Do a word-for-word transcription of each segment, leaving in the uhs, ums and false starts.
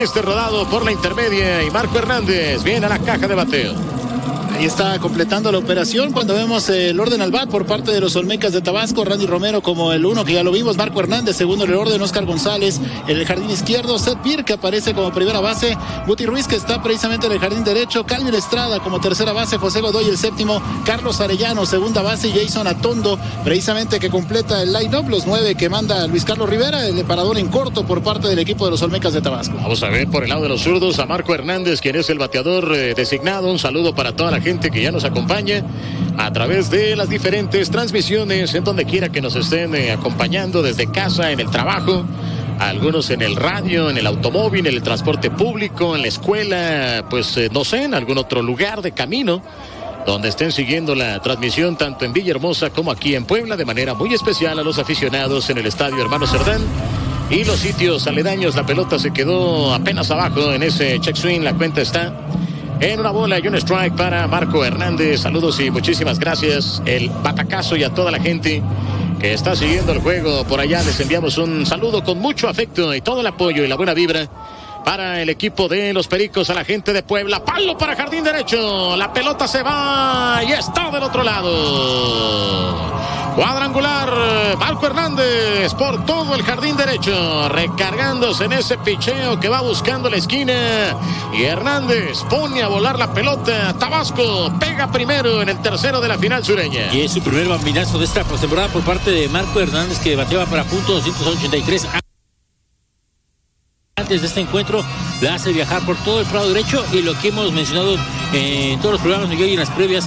Este rodado por la intermedia y Marco Hernández viene a la caja de bateo. Ahí está completando la operación cuando vemos el orden al bat por parte de los Olmecas de Tabasco. Randy Romero como el uno, que ya lo vimos. Marco Hernández segundo en el orden. Oscar González en el jardín izquierdo. Seth Beer, que aparece como primera base. Guti Ruiz, que está precisamente en el jardín derecho. Calvin Estrada como tercera base. José Godoy el séptimo. Carlos Arellano segunda base. Y Jason Atondo precisamente que completa el line-up. Los nueve que manda Luis Carlos Rivera. El parador en corto por parte del equipo de los Olmecas de Tabasco. Vamos a ver por el lado de los zurdos a Marco Hernández, quien es el bateador eh, designado. Un saludo para toda la gente que ya nos acompaña a través de las diferentes transmisiones en donde quiera que nos estén eh, acompañando, desde casa, en el trabajo, algunos en el radio, en el automóvil, en el transporte público, en la escuela, pues eh, no sé, en algún otro lugar de camino donde estén siguiendo la transmisión tanto en Villahermosa como aquí en Puebla, de manera muy especial a los aficionados en el estadio Hermano Cerdán y los sitios aledaños. La pelota se quedó apenas abajo en ese check swing. La cuenta está en una bola y un strike para Marco Hernández. Saludos y muchísimas gracias. El batacazo y a toda la gente que está siguiendo el juego por allá. Les enviamos un saludo con mucho afecto y todo el apoyo y la buena vibra para el equipo de los Pericos, a la gente de Puebla. Palo para jardín derecho. La pelota se va y está del otro lado. Cuadrangular, Marco Hernández por todo el jardín derecho, recargándose en ese picheo que va buscando la esquina. Y Hernández pone a volar la pelota. Tabasco pega primero en el tercero de la final sureña. Y es su primer bambinazo de esta postemporada por parte de Marco Hernández, que bateaba para punto doscientos ochenta y tres. Antes de este encuentro, la hace viajar por todo el prado derecho, y lo que hemos mencionado en todos los programas, Miguel, y en las previas,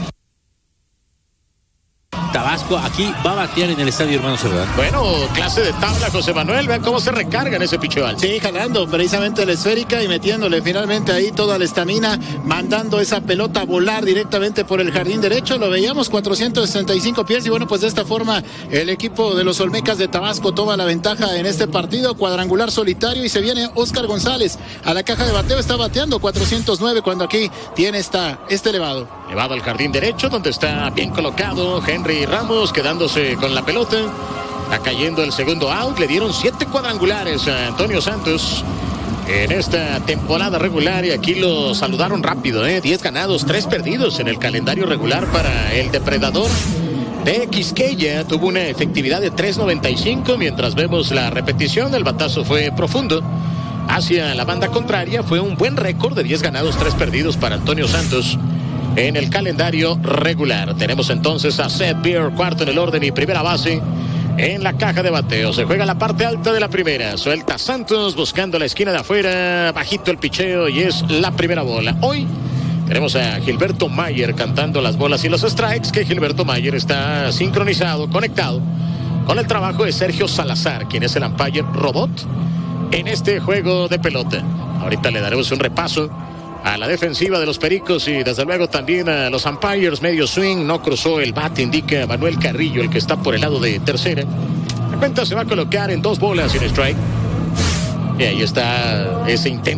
Tabasco aquí va a batear en el estadio Hermano Cerdán. Bueno, clase de tabla, José Manuel. Vean cómo se recarga en ese picheo alto. Sí, jalando precisamente la esférica y metiéndole finalmente ahí toda la estamina, mandando esa pelota a volar directamente por el jardín derecho. Lo veíamos, cuatrocientos sesenta y cinco pies. Y bueno, pues de esta forma el equipo de los Olmecas de Tabasco toma la ventaja en este partido. Cuadrangular solitario y se viene Oscar González a la caja de bateo. Está bateando cuatrocientos nueve cuando aquí tiene esta, este elevado. Elevado al jardín derecho, donde está bien colocado Henry Ramos, quedándose con la pelota. Está cayendo el segundo out. Le dieron siete cuadrangulares a Antonio Santos en esta temporada regular, y aquí lo saludaron rápido, ¿eh? diez ganados, tres perdidos en el calendario regular para el depredador de Quisqueya. Tuvo una efectividad de tres noventa y cinco. Mientras vemos la repetición, el batazo fue profundo hacia la banda contraria. Fue un buen récord de diez ganados, tres perdidos para Antonio Santos en el calendario regular. Tenemos entonces a Seth Beer, cuarto en el orden y primera base en la caja de bateo. Se juega la parte alta de la primera. Suelta Santos buscando la esquina de afuera. Bajito el picheo y es la primera bola. Hoy tenemos a Gilberto Mayer cantando las bolas y los strikes, que Gilberto Mayer está sincronizado, conectado con el trabajo de Sergio Salazar, quien es el umpire robot en este juego de pelota. Ahorita le daremos un repaso a la defensiva de los Pericos y desde luego también a los umpires. Medio swing, no cruzó el bate, indica Manuel Carrillo, el que está por el lado de tercera. La cuenta se va a colocar en dos bolas y un strike. Y ahí está ese intento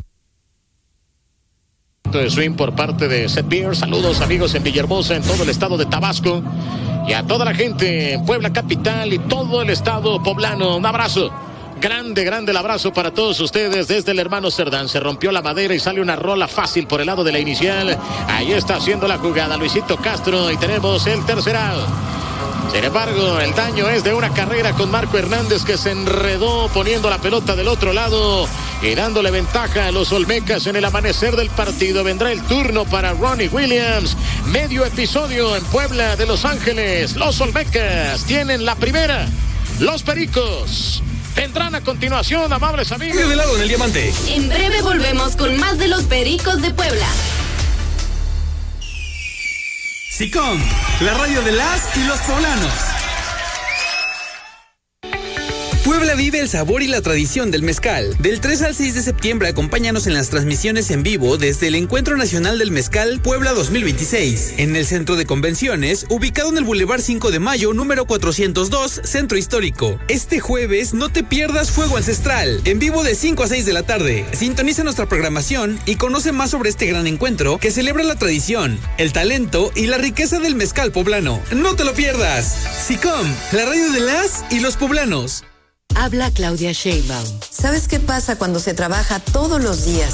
de swing por parte de Seth Beer. Saludos amigos en Villahermosa, en todo el estado de Tabasco, y a toda la gente en Puebla capital y todo el estado poblano. Un abrazo. Grande, grande el abrazo para todos ustedes desde el Hermano Cerdán. Se rompió la madera y sale una rola fácil por el lado de la inicial. Ahí está haciendo la jugada Luisito Castro y tenemos el tercer out. Sin embargo, el daño es de una carrera con Marco Hernández, que se enredó poniendo la pelota del otro lado y dándole ventaja a los Olmecas en el amanecer del partido. Vendrá el turno para Ronnie Williams. Medio episodio en Puebla de Los Ángeles. Los Olmecas tienen la primera. Los Pericos vendrán a continuación, amables amigos. De lado en el diamante. En breve volvemos con más de los Pericos de Puebla. SICOM, la radio de las y los poblanos. Puebla vive el sabor y la tradición del mezcal. Del tres al seis de septiembre, acompáñanos en las transmisiones en vivo desde el Encuentro Nacional del Mezcal Puebla dos mil veintiséis, en el Centro de Convenciones, ubicado en el Boulevard cinco de mayo, número cuatrocientos dos, Centro Histórico. Este jueves no te pierdas Fuego Ancestral, en vivo de cinco a seis de la tarde. Sintoniza nuestra programación y conoce más sobre este gran encuentro que celebra la tradición, el talento y la riqueza del mezcal poblano. ¡No te lo pierdas! SICOM, la radio de las y los poblanos. Habla Claudia Sheinbaum. ¿Sabes qué pasa cuando se trabaja todos los días